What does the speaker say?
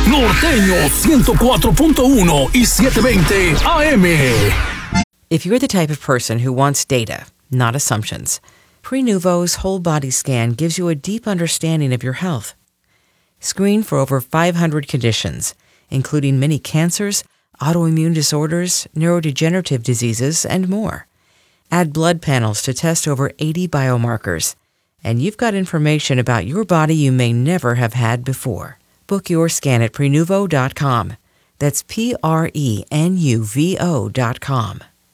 Norteño 104.1 y 720 AM. If you're the type of person who wants data, not assumptions, Prenuvo's whole body scan gives you a deep understanding of your health. Screen for over 500 conditions, including many cancers, autoimmune disorders, neurodegenerative diseases, and more. Add blood panels to test over 80 biomarkers, and you've got information about your body you may never have had before. Book your scan at Prenuvo.com. That's Prenuvo.com.